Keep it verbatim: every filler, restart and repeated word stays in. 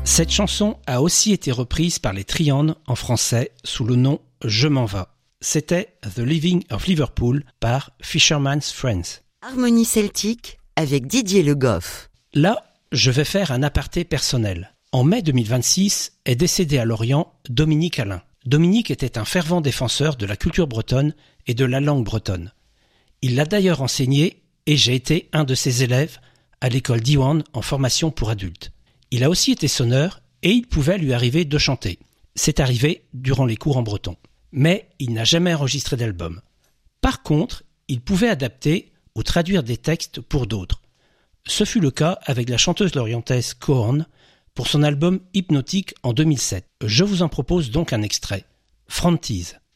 Cette chanson a aussi été reprise par les Triandes en français sous le nom « Je m'en vas ». C'était « The Living of Liverpool » par Fisherman's Friends. Harmonie celtique avec Didier Le Goff. Là, je vais faire un aparté personnel. En mai deux mille vingt-six est décédé à Lorient Dominique Alain. Dominique était un fervent défenseur de la culture bretonne et de la langue bretonne. Il l'a d'ailleurs enseigné et j'ai été un de ses élèves à l'école Diwan en formation pour adultes. Il a aussi été sonneur et il pouvait lui arriver de chanter. C'est arrivé durant les cours en breton. Mais il n'a jamais enregistré d'album. Par contre, il pouvait adapter ou traduire des textes pour d'autres. Ce fut le cas avec la chanteuse lorientaise Cohorn pour son album Hypnotique en deux mille sept. Je vous en propose donc un extrait. Fronties.